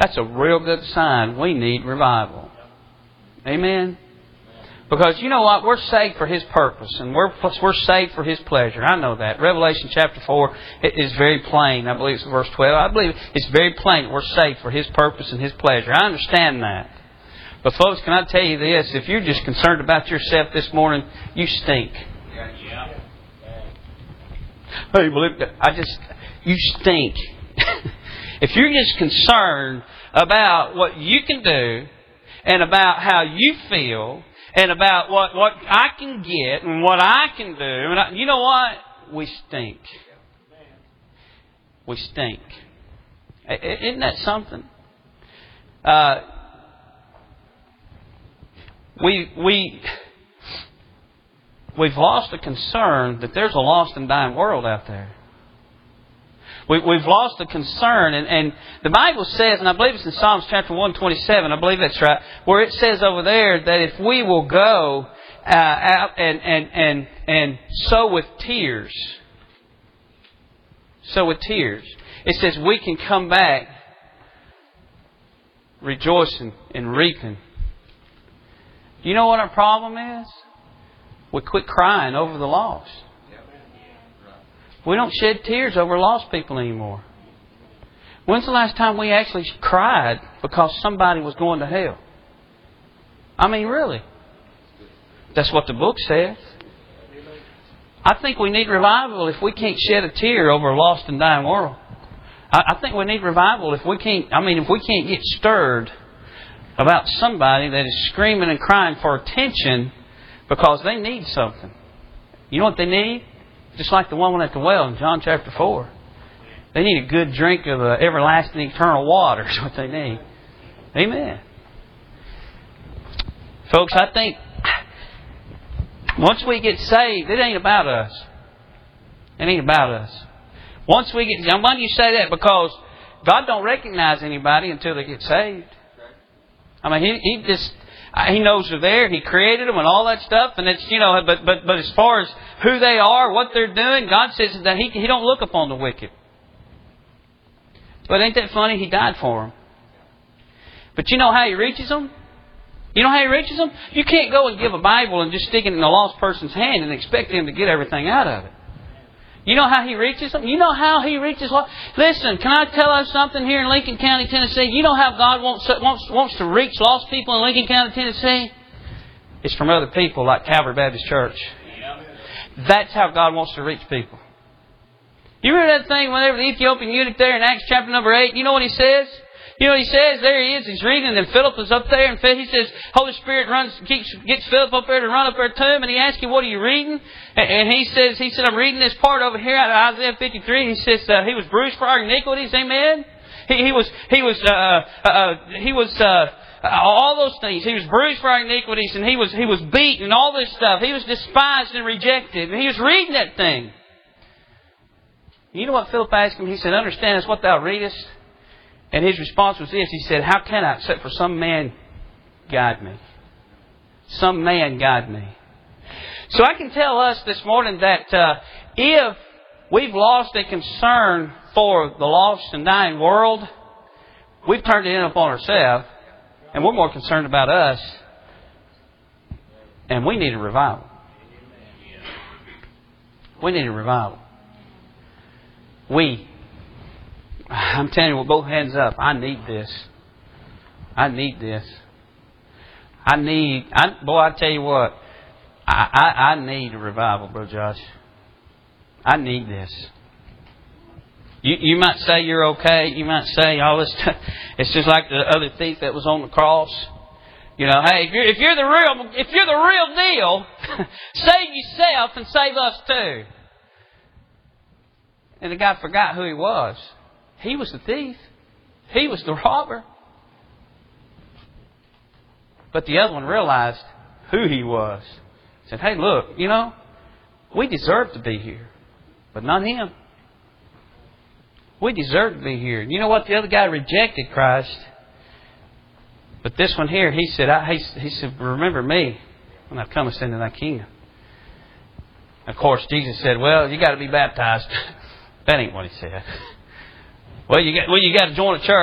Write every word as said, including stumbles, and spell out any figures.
that's a real good sign we need revival. Amen? Because you know what? We're saved for His purpose. And we're we're saved for His pleasure. I know that. Revelation chapter four is very plain. I believe it's verse twelve. I believe it's very plain that we're saved for His purpose and His pleasure. I understand that. But folks, can I tell you this? If you're just concerned about yourself this morning, you stink. Yeah. Hey, believe that. I just, you stink. If you're just concerned about what you can do and about how you feel and about what, what I can get and what I can do, and I, you know what? We stink. We stink. Isn't that something? Uh, we we we've lost the concern that there's a lost and dying world out there. We, we've lost the concern, and, and the Bible says, and I believe it's in Psalms chapter one twenty-seven, I believe that's right, where it says over there that if we will go uh, out and, and, and, and sow with tears, sow with tears, it says we can come back rejoicing and reaping. You know what our problem is? We quit crying over the lost. We don't shed tears over lost people anymore. When's the last time we actually cried because somebody was going to hell? I mean, really. That's what the book says. I think we need revival if we can't shed a tear over a lost and dying world. I think we need revival if we can't, I mean, if we can't get stirred about somebody that is screaming and crying for attention because they need something. You know what they need? Just like the woman at the well in John chapter four. They need a good drink of the everlasting eternal water is what they need. Amen. Folks, I think once we get saved, it ain't about us. It ain't about us. Once we get... Now, why do you say that? Because God don't recognize anybody until they get saved. I mean, He, he just... He knows they're there. He created them and all that stuff. And it's, you know, but but but as far as who they are, what they're doing, God says that He He don't look upon the wicked. But ain't that funny? He died for them. But you know how He reaches them? You know how He reaches them? You can't go and give a Bible and just stick it in a lost person's hand and expect them to get everything out of it. You know how He reaches them? You know how He reaches... Listen, can I tell us something here in Lincoln County, Tennessee? You know how God wants, wants, wants to reach lost people in Lincoln County, Tennessee? It's from other people like Calvary Baptist Church. That's how God wants to reach people. You remember that thing whenever the Ethiopian eunuch there in Acts chapter number eight? You know what he says? You know what he says? There he is. He's reading, and Philip is up there, and he says, Holy Spirit runs, keeps, gets Philip up there to run up there to him, and he asks him, what are you reading? And he says, he said, I'm reading this part over here out of Isaiah fifty-three. He says, uh, He was bruised for our iniquities. Amen. He, he was, he was, uh, uh, he was, uh, all those things. He was bruised for our iniquities, and he was, he was beaten, and all this stuff. He was despised and rejected, and he was reading that thing. You know what Philip asked him? He said, understandest what thou readest? And his response was this. He said, how can I, except for some man guide me? Some man guide me. So I can tell us this morning that uh, if we've lost a concern for the lost and dying world, we've turned it in upon ourselves, and we're more concerned about us, and we need a revival. We need a revival. We... I'm telling you with both hands up, I need this. I need this. I need, I, boy, I tell you what, I, I, I need a revival, Brother Josh. I need this. You, you might say you're okay. You might say all this stuff. It's just like the other thief that was on the cross. You know, hey, if you're, if you're the real, if you're the real deal, save yourself and save us too. And the guy forgot who he was. He was the thief. He was the robber. But the other one realized who he was. Said, hey, look, you know, we deserve to be here, but not him. We deserve to be here. You know what? The other guy rejected Christ. But this one here, he said, I, he, he said, remember me when I come into thy kingdom. Of course, Jesus said, well, you got to be baptized. That ain't what he said. Well, you got, well, you got to join a church.